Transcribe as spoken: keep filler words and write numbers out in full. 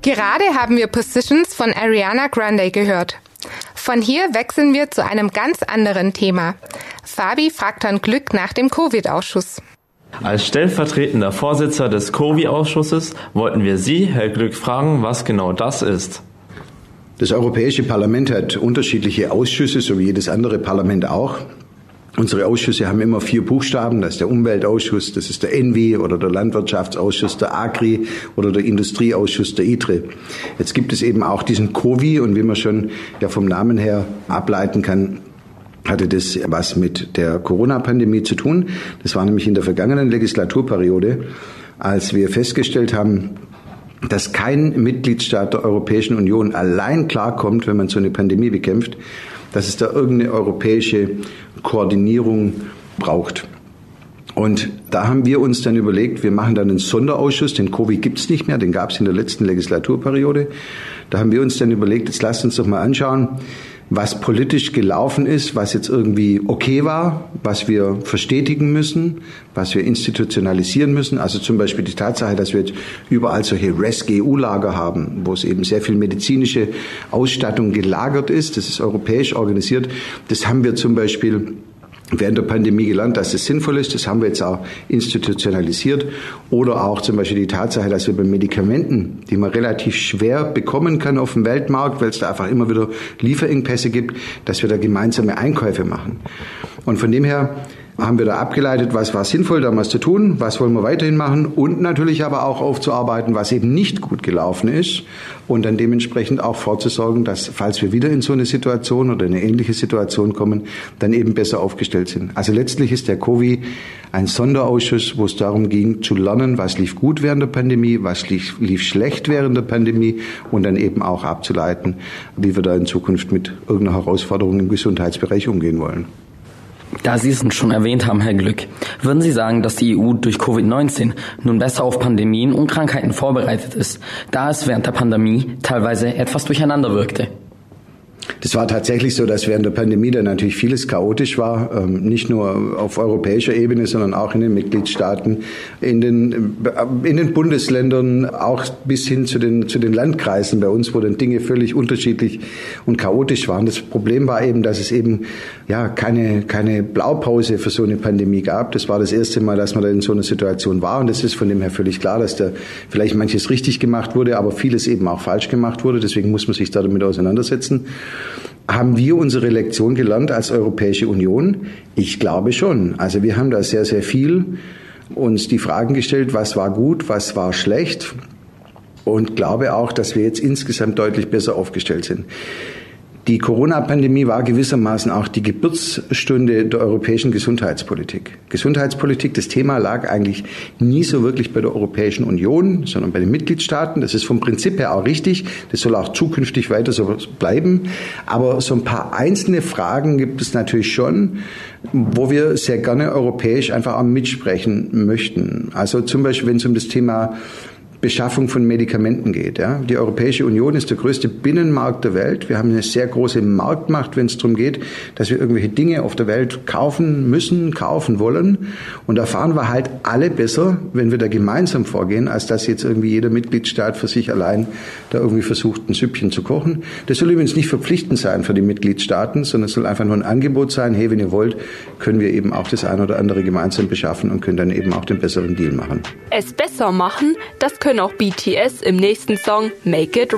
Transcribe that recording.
Gerade haben wir Positions von Ariana Grande gehört. Von hier wechseln wir zu einem ganz anderen Thema. Fabi fragt Herrn Glück nach dem Covid-Ausschuss. Als stellvertretender Vorsitzender des Covid-Ausschusses wollten wir Sie, Herr Glück, fragen, was genau das ist. Das Europäische Parlament hat unterschiedliche Ausschüsse, so wie jedes andere Parlament auch. Unsere Ausschüsse haben immer vier Buchstaben. Das ist der Umweltausschuss, das ist der ENVI oder der Landwirtschaftsausschuss, der Agri oder der Industrieausschuss, der I T R E. Jetzt gibt es eben auch diesen Covid und wie man schon ja vom Namen her ableiten kann, hatte das was mit der Corona-Pandemie zu tun. Das war nämlich in der vergangenen Legislaturperiode, als wir festgestellt haben, dass kein Mitgliedstaat der Europäischen Union allein klarkommt, wenn man so eine Pandemie bekämpft, dass es da irgendeine europäische Koordinierung braucht. Und da haben wir uns dann überlegt, wir machen dann einen Sonderausschuss, den Covid gibt es nicht mehr, den gab es in der letzten Legislaturperiode. Da haben wir uns dann überlegt, jetzt lasst uns doch mal anschauen, was politisch gelaufen ist, was jetzt irgendwie okay war, was wir verstetigen müssen, was wir institutionalisieren müssen. Also zum Beispiel die Tatsache, dass wir jetzt überall solche Rescue-E U-Lager haben, wo es eben sehr viel medizinische Ausstattung gelagert ist. Das ist europäisch organisiert. Das haben wir zum Beispiel während der Pandemie gelernt, dass das sinnvoll ist. Das haben wir jetzt auch institutionalisiert. Oder auch zum Beispiel die Tatsache, dass wir bei Medikamenten, die man relativ schwer bekommen kann auf dem Weltmarkt, weil es da einfach immer wieder Lieferengpässe gibt, dass wir da gemeinsame Einkäufe machen. Und von dem her haben wir da abgeleitet, was war sinnvoll damals zu tun, was wollen wir weiterhin machen und natürlich aber auch aufzuarbeiten, was eben nicht gut gelaufen ist und dann dementsprechend auch vorzusorgen, dass, falls wir wieder in so eine Situation oder eine ähnliche Situation kommen, dann eben besser aufgestellt sind. Also letztlich ist der Covid ein Sonderausschuss, wo es darum ging, zu lernen, was lief gut während der Pandemie, was lief, lief schlecht während der Pandemie und dann eben auch abzuleiten, wie wir da in Zukunft mit irgendeiner Herausforderung im Gesundheitsbereich umgehen wollen. Da Sie es schon erwähnt haben, Herr Glück, würden Sie sagen, dass die E U durch Covid neunzehn nun besser auf Pandemien und Krankheiten vorbereitet ist, da es während der Pandemie teilweise etwas durcheinander wirkte? Das war tatsächlich so, dass während der Pandemie dann natürlich vieles chaotisch war, nicht nur auf europäischer Ebene, sondern auch in den Mitgliedstaaten, in den, in den Bundesländern, auch bis hin zu den, zu den Landkreisen bei uns, wo dann Dinge völlig unterschiedlich und chaotisch waren. Das Problem war eben, dass es eben ja keine, keine Blaupause für so eine Pandemie gab. Das war das erste Mal, dass man da in so einer Situation war und es ist von dem her völlig klar, dass da vielleicht manches richtig gemacht wurde, aber vieles eben auch falsch gemacht wurde. Deswegen muss man sich da damit auseinandersetzen. Haben wir unsere Lektion gelernt als Europäische Union? Ich glaube schon. Also wir haben da sehr, sehr viel uns die Fragen gestellt, was war gut, was war schlecht und glaube auch, dass wir jetzt insgesamt deutlich besser aufgestellt sind. Die Corona-Pandemie war gewissermaßen auch die Geburtsstunde der europäischen Gesundheitspolitik. Gesundheitspolitik, das Thema lag eigentlich nie so wirklich bei der Europäischen Union, sondern bei den Mitgliedstaaten. Das ist vom Prinzip her auch richtig. Das soll auch zukünftig weiter so bleiben. Aber so ein paar einzelne Fragen gibt es natürlich schon, wo wir sehr gerne europäisch einfach auch mitsprechen möchten. Also zum Beispiel, wenn es um das Thema Beschaffung von Medikamenten geht. Ja. Die Europäische Union ist der größte Binnenmarkt der Welt. Wir haben eine sehr große Marktmacht, wenn es darum geht, dass wir irgendwelche Dinge auf der Welt kaufen müssen, kaufen wollen. Und da fahren wir halt alle besser, wenn wir da gemeinsam vorgehen, als dass jetzt irgendwie jeder Mitgliedstaat für sich allein da irgendwie versucht, ein Süppchen zu kochen. Das soll übrigens nicht verpflichtend sein für die Mitgliedstaaten, sondern es soll einfach nur ein Angebot sein. Hey, wenn ihr wollt, können wir eben auch das eine oder andere gemeinsam beschaffen und können dann eben auch den besseren Deal machen. Es besser machen, das können auch B T S im nächsten Song Make It